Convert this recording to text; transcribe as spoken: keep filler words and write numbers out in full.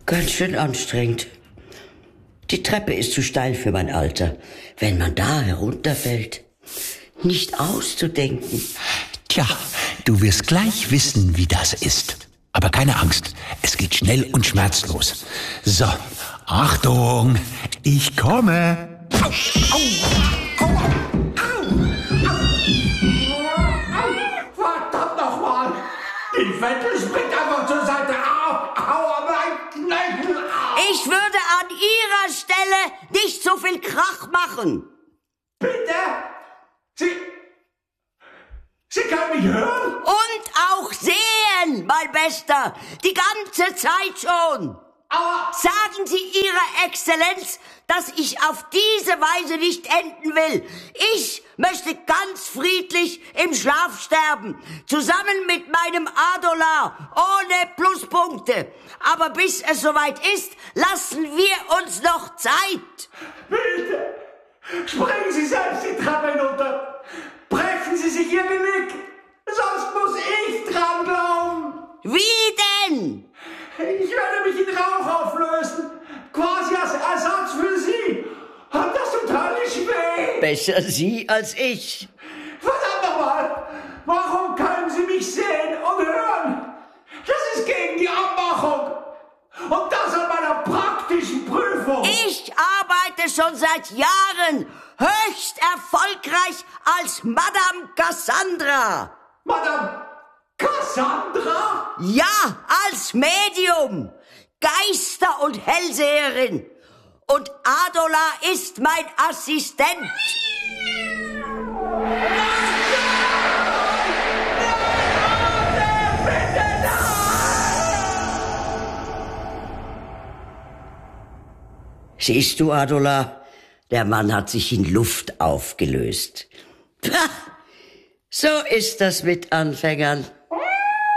Ganz schön anstrengend. Die Treppe ist zu steil für mein Alter. Wenn man da herunterfällt, nicht auszudenken. Tja, du wirst gleich wissen, wie das ist. Aber keine Angst, es geht schnell und schmerzlos. So, Achtung, ich komme. Au, au, au, au, au. Verdammt nochmal! Die Wette springt einfach zur Seite. Au, au, mein Knöchel, au. Ich würde an Ihrer Stelle nicht so viel Krach machen. Bitte? Sie... Sie können mich hören? Und auch sehen, mein Bester. Die ganze Zeit schon. Aber sagen Sie Ihrer Exzellenz, dass ich auf diese Weise nicht enden will. Ich möchte ganz friedlich im Schlaf sterben, zusammen mit meinem Adolar, ohne Pluspunkte. Aber bis es soweit ist, lassen wir uns noch Zeit. Bitte, springen Sie selbst die Treppe hinunter. Brechen Sie sich Ihr Genick, sonst muss ich dran glauben. Wie denn? Ich werde mich in Rauch auflösen, quasi als Ersatz für Sie. Und das tut höllisch weh. Besser Sie als ich. Verdammt nochmal, warum können Sie mich sehen und hören? Das ist gegen die Abmachung. Und das an meiner praktischen Prüfung. Ich arbeite schon seit Jahren höchst erfolgreich als Madame Cassandra. Madame Cassandra? Ja, als Medium, Geister- und Hellseherin. Und Adolar ist mein Assistent. Siehst du, Adolar, der Mann hat sich in Luft aufgelöst. Pah, so ist das mit Anfängern.